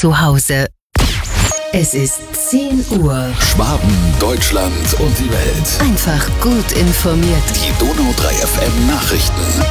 zu Hause. Es ist 10 Uhr. Schwaben, Deutschland und die Welt. Einfach gut informiert. Die Donau 3 FM Nachrichten.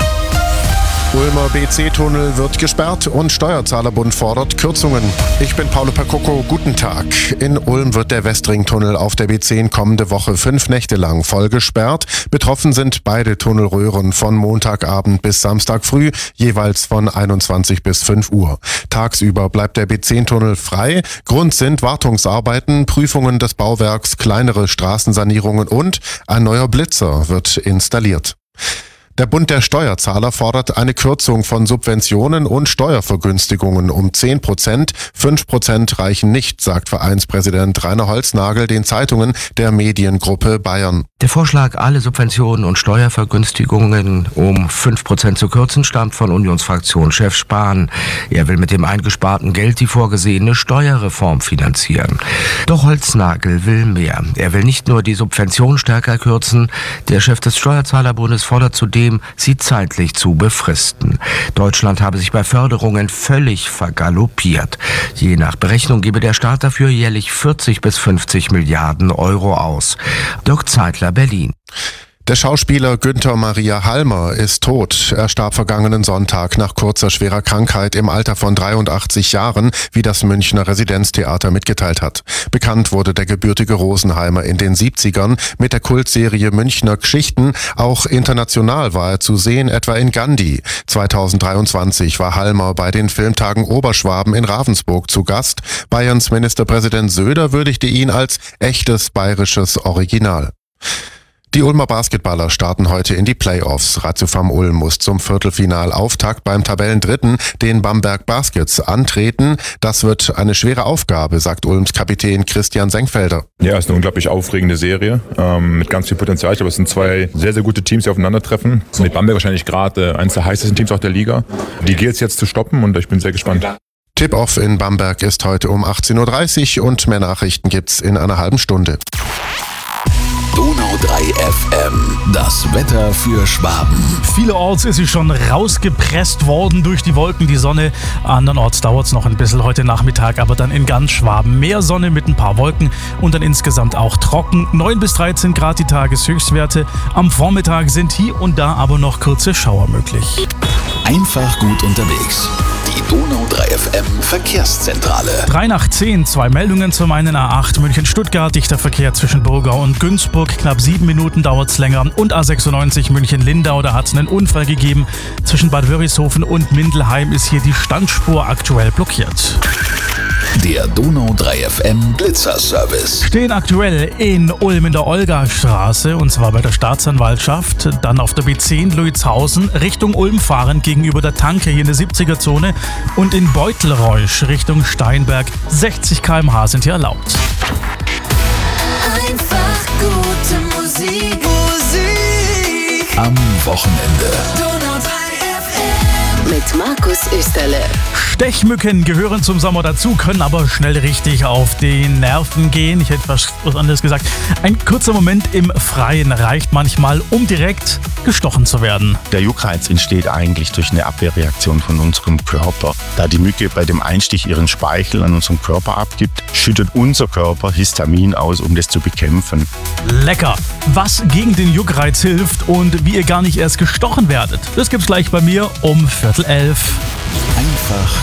Ulmer BC-Tunnel wird gesperrt und Steuerzahlerbund fordert Kürzungen. Ich bin Paolo Percocco, guten Tag. In Ulm wird der Westring-Tunnel auf der B10 kommende Woche 5 Nächte lang voll gesperrt. Betroffen sind beide Tunnelröhren von Montagabend bis Samstag früh, jeweils von 21 bis 5 Uhr. Tagsüber bleibt der B10-Tunnel frei. Grund sind Wartungsarbeiten, Prüfungen des Bauwerks, kleinere Straßensanierungen und ein neuer Blitzer wird installiert. Der Bund der Steuerzahler fordert eine Kürzung von Subventionen und Steuervergünstigungen um 10%. 5% reichen nicht, sagt Vereinspräsident Rainer Holznagel den Zeitungen der Mediengruppe Bayern. Der Vorschlag, alle Subventionen und Steuervergünstigungen um 5% zu kürzen, stammt von Unionsfraktionschef Spahn. Er will mit dem eingesparten Geld die vorgesehene Steuerreform finanzieren. Doch Holznagel will mehr. Er will nicht nur die Subvention stärker kürzen. Der Chef des Steuerzahlerbundes fordert zudem, sie zeitlich zu befristen. Deutschland habe sich bei Förderungen völlig vergaloppiert. Je nach Berechnung gebe der Staat dafür jährlich 40 bis 50 Milliarden Euro aus. Dirk Zeitler, Berlin. Der Schauspieler Günther Maria Halmer ist tot. Er starb vergangenen Sonntag nach kurzer schwerer Krankheit im Alter von 83 Jahren, wie das Münchner Residenztheater mitgeteilt hat. Bekannt wurde der gebürtige Rosenheimer in den 70ern mit der Kultserie Münchner Geschichten. Auch international war er zu sehen, etwa in Gandhi. 2023 war Halmer bei den Filmtagen Oberschwaben in Ravensburg zu Gast. Bayerns Ministerpräsident Söder würdigte ihn als echtes bayerisches Original. Die Ulmer Basketballer starten heute in die Playoffs. Ratiopharm Ulm muss zum Viertelfinalauftakt beim Tabellendritten, den Bamberg Baskets, antreten. Das wird eine schwere Aufgabe, sagt Ulms Kapitän Christian Senkfelder. Ja, es ist eine unglaublich aufregende Serie mit ganz viel Potenzial. Ich glaube, es sind zwei sehr, sehr gute Teams, die aufeinandertreffen. Mit Bamberg wahrscheinlich gerade eines der heißesten Teams auch der Liga. Die gilt es jetzt zu stoppen und ich bin sehr gespannt. Tip-Off in Bamberg ist heute um 18.30 Uhr und mehr Nachrichten gibt's in einer halben Stunde. Donau 3 FM, das Wetter für Schwaben. Vielerorts ist sie schon rausgepresst worden durch die Wolken, die Sonne. Andernorts dauert es noch ein bisschen heute Nachmittag, aber dann in ganz Schwaben mehr Sonne mit ein paar Wolken und dann insgesamt auch trocken. 9 bis 13 Grad die Tageshöchstwerte. Am Vormittag sind hier und da aber noch kurze Schauer möglich. Einfach gut unterwegs. Die Donau 3 FM Verkehrszentrale. 3 nach 10, 2 Meldungen zum einen A8 München-Stuttgart, dichter Verkehr zwischen Burgau und Günzburg, knapp 7 Minuten dauert es länger. Und A96 München-Lindau, da hat es einen Unfall gegeben. Zwischen Bad Wörishofen und Mindelheim ist hier die Standspur aktuell blockiert. Der Donau 3 FM Blitzerservice. Stehen aktuell in Ulm in der Olgastraße und zwar bei der Staatsanwaltschaft, dann auf der B10 Lützhausen, Richtung Ulm fahrend gegenüber der Tanke hier in der 70er-Zone und in Beutelreusch Richtung Steinberg. 60 km/h sind hier erlaubt. Einfach gute Musik. Am Wochenende. Donau 3 FM. Mit Markus Österle. Stechmücken gehören zum Sommer dazu, können aber schnell richtig auf die Nerven gehen. Ich hätte was anderes gesagt. Ein kurzer Moment im Freien reicht manchmal, um direkt gestochen zu werden. Der Juckreiz entsteht eigentlich durch eine Abwehrreaktion von unserem Körper. Da die Mücke bei dem Einstich ihren Speichel an unserem Körper abgibt, schüttet unser Körper Histamin aus, um das zu bekämpfen. Lecker! Was gegen den Juckreiz hilft und wie ihr gar nicht erst gestochen werdet, das gibt's gleich bei mir um 10:45. Einfach